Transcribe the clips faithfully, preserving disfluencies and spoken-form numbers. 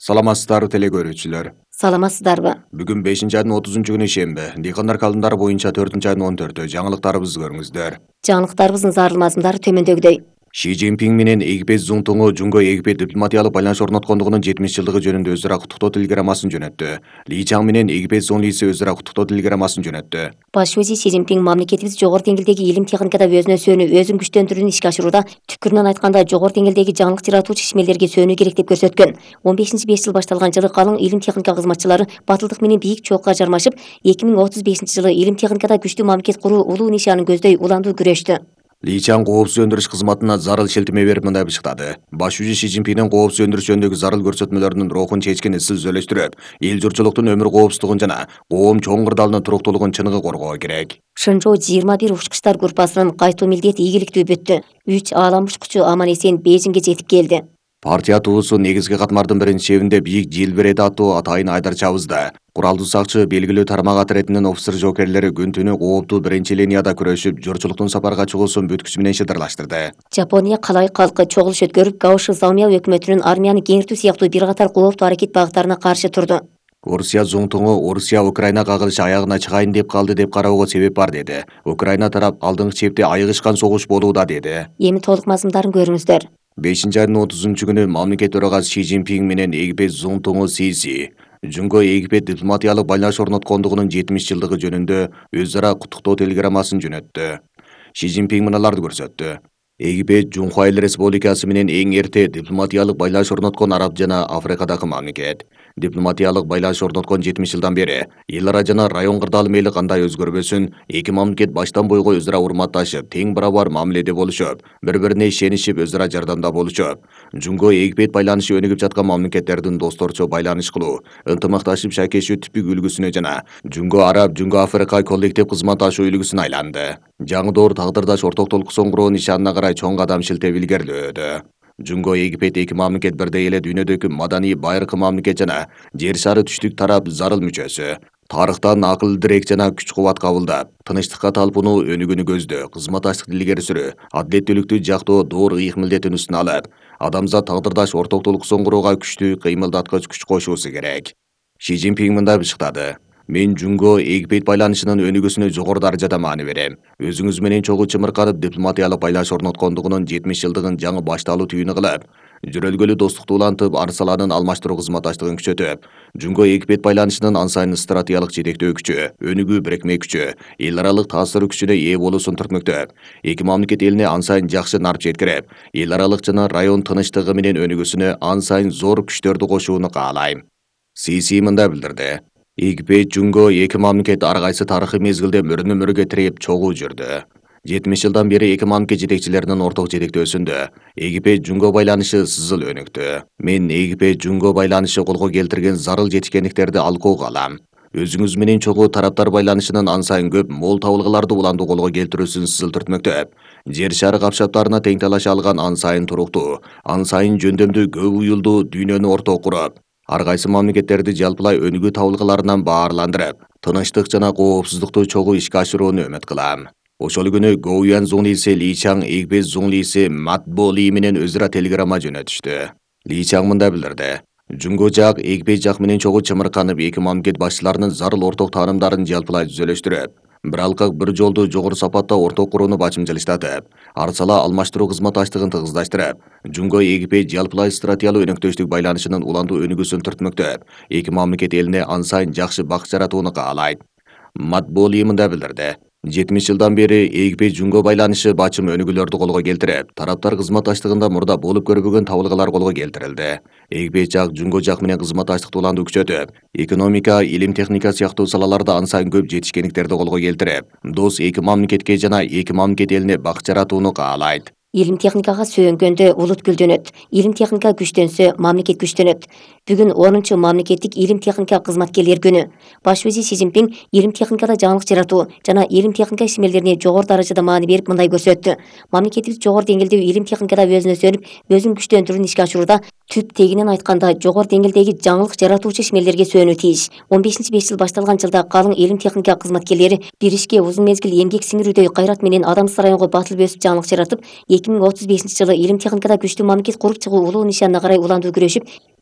Саламатсыздар теле көрүүчүлөр. Саламатсыздарбы? Бүгүн бешинчи айдын отузунчу күнү шемби. Дыйкандар календары боюнча төртүнчү айдын он төртү. Жаңылыктарыбызды көрүңүздөр. Жаңылыктарыбыздын зарыл мазмундары төмөндөгүдөй. Ши Цзиньпин менен Эгипет Зуңтуңу Жунго Эгипет дипломатиялык байланыш орноткондугунун жетимиш жылдыгы жөнүндө өз ара куттуктоо телеграммасын жөнөттү. Ли Чаң менен Эгипет Зоң Лиси өз ара куттуктоо телеграммасын жөнөттү. Баш вазир Ши Цзиньпин мамлекетибиз жогору деңгээлдеги илим техникада өзүнө сөөнүп, өзүн күчтөндүрүүнү ишке ашырууда түпкүрүнөн айтканда жогору деңгээлдеги жаңылык жаратуучу ишмерлерге сөөнүү керек деп көрсөткөн. он бешинчи беш жыл башталган жылы калың илим техника кызматчылары батылдык менен бийик чоокка жармашып, эки миң отуз бешинчи жылы илим техникада күчтүү мамлекет куруу улуу нишанын көздөй уламдуу күрөштү. Ли Чаң коопсуз өндүрүш кызматына зарыл шилтеме берип мындай бышыктады. Баш вазир Ши Цзиньпиндин коопсуз өндүрүш жөнүндөгү зарыл көрсөтмөлөрүнүн рухун чечкин ысыл сөйлөштүрүп, эл журтчулуктун өмүр коопсуздугун жана коом чоң кырдаалынын туруктуулугун чыныгы коргоо керек. Шынжоо жыйырма бир учкучтар группасынын кайтуу милдети ийгиликтүү бүттү. үч аалам учкучу аман эсен Бейжиңге жетип келди. Партия туусу негизги катмардын биринин шебинде бийик Желбирет аттуу атайын Айдар Чабызда. Куралдуу сакчы белгилүү тармак отрядынын офицер жоокерлери күн түнү кооптуу биринчи линияда күрөшүп, журтчулуктун сапарга чыгуусун бүткүчү менен шыдырлаштырды. Жапония калай калкы чогулуш өткөрүп, Гаоши Заумяо өкмөтүнүн армияны кеңиртүү сыяктуу бир катар кооптуу аракет багыттарына каршы турду. Орусия Зуңтуңу Орусия Украина кагылышы аягына чыгайын деп калды деп кароого себеп бар деди. Украина тарап алдыңкы чепте айыгышкан согуш болууда деди. Эми толук мазмундарын көрүңүздөр. бешинчи айдын отузунчу күнү мамлекет төрагасы Ши Цзиньпин менен Эгипет Зуңтуңу Сиси Жунго Эгипет дипломатиялык байланыш орноткондугунун жетимиш жылдыгы жөнүндө өз ара куттуктоо телеграммасын жөнөттү. Ши Цзиньпин мыналарды көрсөттү. Эгипет Жумхуа Эл Республикасы менен эң эрте дипломатиялык байланыш орноткон араб жана Африкадагы мамлекет. Дипломатиялык байланыш орноткон жетимиш жылдан бери эл ара жана район кырдаалы мейли кандай өзгөрбөсүн, эки мамлекет баштан бойго өз ара урматташып, тең барабар мамиледе болушуп, бири-бирине ишенишип, өз ара жардамда болушуп. Жунго Эгипет байланышы өнүгүп жаткан мамлекеттердин досторчо байланыш кылуу, ынтымакташып шакешүү типик үлгүсүнө жана Жунго Араб, Жунго Африка коллектив кызматташуу үлгүсүнө айланды. Жаңы доор тагдырдаш ортоктулук соңгуроо нишанына карай чоң кадам шилтеп илгерилөөдө. Жунго Эгипет эки мамлекет бирдей эле дүйнөдөгү маданий байыркы мамлекет жана жер шары түштүк тарап зарыл мүчөсү. Тарыхтан акыл дирек жана күч кубат кабылдап, тынычтыкка талпынуу өнүгүүнү көздөө, кызматташтыкты илгери сүрүү, адилеттүүлүктү жактоо доор ыйык милдетин үстүнө алып, адамзат тагдырдаш ортоктулук соңгуроого күчтүү кыймылдаткыч күч кошуусу керек. Ши Цзиньпин мындай бышыктады. Мен Жунго Эгипет байланышынын өнүгүүсүнө жогору даражада маани берем. Өзүңүз менен чогуу чымырканып дипломатиялык байланыш орноткондугунун жетимиш жылдыгын жаңы башталуу түйүнү кылып, жөрөлгөлүү достукту улантып, арсаланын алмаштыруу кызматташтыгын күчөтүп, Жунго Эгипет байланышынын ан сайын стратегиялык жетектөө күчү, өнүгүү бирикме күчү, эл аралык таасир күчүнө ээ болуусун түртмөктөп, эки мамлекет элине ан сайын жакшы нарп жеткирип, эл аралык жана район тынычтыгы менен өнүгүүсүнө ан сайын зор күчтөрдү кошууну каалайм. Сиси мындай билдирди. Эгипет Жунго эки мамлекет ар кайсы тарыхый мезгилде мөрүнө мөрөгө тиреп чогуу жүрдү. жетимиш жылдан бери эки мамлекет жетекчилеринин орток жетектөөсүндө Эгипет Жунго байланышы сызыл өнүктү. Мен Эгипет Жунго байланышы колго келтирген зарыл жетишкендиктерди алкоого алам. Өзүңүз менен чогуу тараптар байланышынын ан сайын көп мол табылгаларды уламдуу колго келтирүүсүн сызыл түртмөктөп, жер шары капшаптарына тең талаша алган ан сайын туруктуу, ан сайын жөндөмдүү көп уюлдуу дүйнөнү ортого куруп, ар кайсы мамлекеттерди жалпылай өнүгүү табылгаларынан баарландырып, тынычтык жана коопсуздукту чогуу ишке ашырууну үмүт кылам. Ошол күнү Гоуян Зоң Лиси, Ли Чаң, Эгипет Зоң Лиси, Матбо Ли менен өз ара телеграмма жөнөтүштү. Ли Чаң мындай билдирди. Жунго жак Эгипет жак менен чогуу чымырканып, эки мамлекет башчыларынын зарыл орток таанымдарын жалпылай түзөлөштүрүп, бир алкак бир жолду жогору сапатта орток курууну бачымчылыштатып, арсала алмаштыруу кызматташтыгын тыгыздаштырып, Жунго Эгипет жалпылай стратегиялык өнөктөштүк байланышынын уламдуу өнүгүүсүн түртмөктөп, эки мамлекет элине ан сайын жакшы бак жаратууну каалайт. Матбо Ли мындай билдирди. жетимиш жылдан бери Эгипет Жунго байланышы бачым өнүгүүлөрдү колго келтирип, тараптар кызматташтыгында мурда болуп көрбөгөн табылгалар колго келтирилди. Эгипет жак Жунго жак менен кызматташтыкты уламдуу күчөтүп, экономика, илим техника сыяктуу салаларда ан сайын көп жетишкендиктерди колго келтирип, дос эки мамлекетке жана эки мамлекет элине бак жаратууну каалайт. Илим техникага сүйөнгөндө улут гүлдөнөт. Илим техника күчтөнсө, мамлекет күчтөнөт. Бүгүн онунчу мамлекеттик илим техника кызматкерлер күнү. Баш вазир Ши Цзиньпин илим техникада жаңылык жаратуу жана илим техника ишмерлерине жогору даражада маани берип мындай көрсөттү. Мамлекетибиз жогору деңгээлдеги илим техникада өзүнө сөнүп, өзүн күчтөндүрүүнү ишке ашырууда түп тегинен айтканда жогору деңгээлдеги жаңылык жаратуучу ишмерлерге сөөнүү тийиш. он бешинчи беш жыл башталган жылда калың илим техника кызматкерлери бир ишке узун мезгил эмгек сиңирүүдөй кайрат менен адамсыз районго батыл өсүп жаңылык жаратып, эки миң отуз бешинчи жылы илим техникада күчтүү мамлекет куруп чыгуу улуу нишанына карай уламдуу күрөшүп,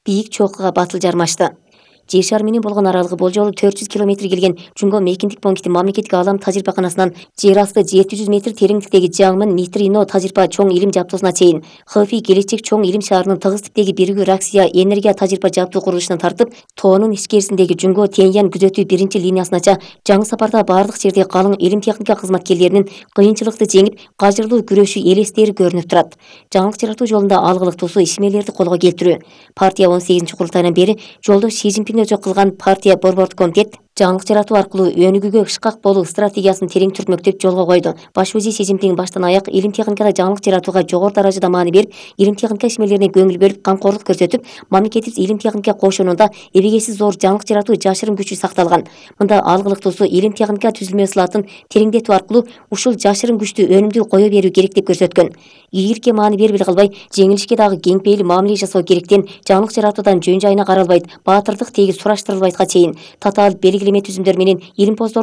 бийик чокуга батыл жармашты. Жер шары менен болгон аралыгы болжолу төрт жүз километр келген Жунго мейкиндик пункти мамлекеттик аалам тажрыйбаканасынан жер асты жети жүз метр тереңдиктеги Жаңмын Нитрино тажрыйба чоң илим жабдуусуна чейин Хэфи келечек чоң илим шаарынын тыгыз типтеги биригүү Раксия энергия тажрыйба жабдуу курулушуна тартып, тоонун ичкерисиндеги Жунго Тяньян күзөтүү биринчи линиясынача жаңы сапарда бардык жерде калың илим техника кызматкерлеринин кыйынчылыкты жеңип, кажырлуу күрөшүү элестери көрүнүп турат. Жаңылык жаратуу жолунда алгылык туусу ишмерлерди колго келтирүү. Партия он сегизинчи курултайынан бери жолдо Си Цзиньпин өзү кылган партия борбордук комитет жаңылык жаратуу аркылуу өнүгүүгө ышкак болуу стратегиясын терең түртмөктөп жолго койду. Баш вазир Си Цзиньпин баштан аяк илим техникада жаңылык жаратууга жогору даражада маани берип, илим техника ишмерлерине көңүл бөлүп, камкорлук көрсөтүп, мамлекетибиз илим техника кошонунда эбегейсиз зор жаңылык жаратуу жашырын күчү сакталган. Мында алгылык туусу илим техника түзүлмө ысылатын тереңдетүү аркылуу ушул жашырын күчтү өнүмдүү кое берүү керек деп көрсөткөн. Ийгиликке маани берип эле калбай, жеңилишке дагы кең пейил мамиле жасоо керектен, жаңылык жаратуудан жөн жайына каралбайт, баатырдык теги сураштырылбайтка чейин татаал белгилеме түзүмдөр менен илимпоздордун